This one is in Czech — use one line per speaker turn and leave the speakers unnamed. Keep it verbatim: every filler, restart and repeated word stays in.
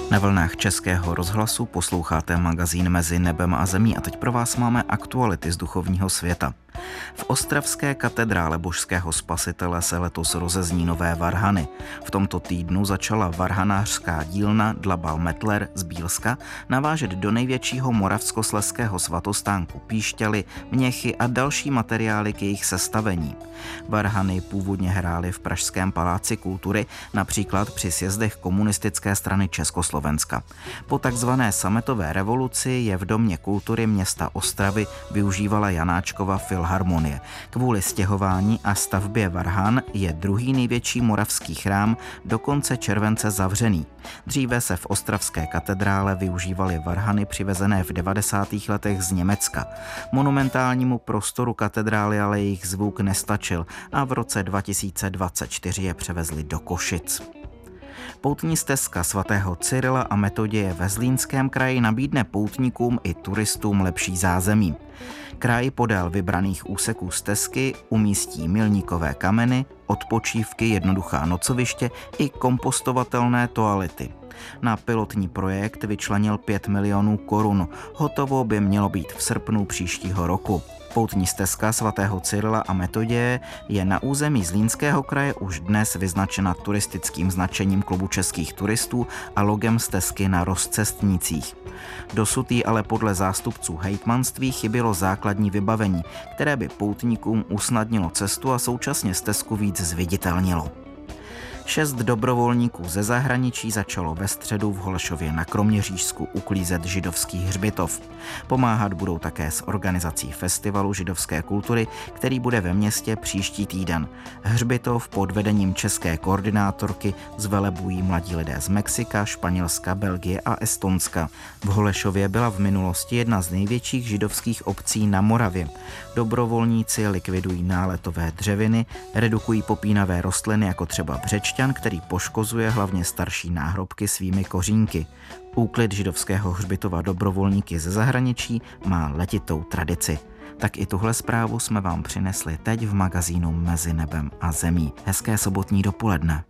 Na vlnách Českého rozhlasu posloucháte magazín Mezi nebem a zemí a teď pro vás máme aktuality z duchovního světa. V ostravské katedrále Božského spasitele se letos rozezní nové varhany. V tomto týdnu začala varhanářská dílna Dlabal Mettler z Bílska navážet do největšího moravskoslezského svatostánku píšťaly, měchy a další materiály k jejich sestavení. Varhany původně hrály v Pražském paláci kultury, například při sjezdech komunistické strany Československa. Po takzvané sametové revoluci je v Domě kultury města Ostravy využívala Janáčkova filharmonie. Kvůli stěhování a stavbě varhan je druhý největší moravský chrám do konce července zavřený. Dříve se v ostravské katedrále využívaly varhany přivezené v devadesátých letech z Německa. Monumentálnímu prostoru katedrály ale jejich zvuk nestačil a v roce dva tisíce dvacet čtyři je převezli do Košic. Poutní stezka svatého Cyrila a Metoděje ve Zlínském kraji nabídne poutníkům i turistům lepší zázemí. Kraj podél vybraných úseků stezky umístí milníkové kameny, odpočívky, jednoduchá nocoviště i kompostovatelné toalety. Na pilotní projekt vyčlenil pět milionů korun. Hotovo by mělo být v srpnu příštího roku. Poutní stezka svatého Cyrila a Metoděje je na území Zlínského kraje už dnes vyznačena turistickým značením Klubu českých turistů a logem stezky na rozcestnících. Dosud jí ale podle zástupců hejtmanství chybělo základní vybavení, které by poutníkům usnadnilo cestu a současně stezku víc zviditelnilo. Šest dobrovolníků ze zahraničí začalo ve středu v Holešově na Kroměřížsku uklízet židovský hřbitov. Pomáhat budou také s organizací festivalu židovské kultury, který bude ve městě příští týden. Hřbitov pod vedením české koordinátorky zvelebují mladí lidé z Mexika, Španělska, Belgie a Estonska. V Holešově byla v minulosti jedna z největších židovských obcí na Moravě. Dobrovolníci likvidují náletové dřeviny, redukují popínavé rostliny jako třeba břečťan, který poškozuje hlavně starší náhrobky svými kořínky. Úklid židovského hřbitova dobrovolníky ze zahraničí má letitou tradici. Tak i tuhle zprávu jsme vám přinesli teď v magazínu Mezi nebem a zemí. Hezké sobotní dopoledne.